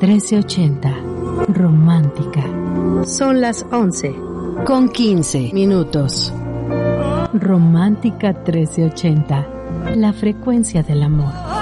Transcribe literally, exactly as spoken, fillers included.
trece ochenta. Romántica. Son las once con quince minutos. Romántica trece ochenta. La frecuencia del amor.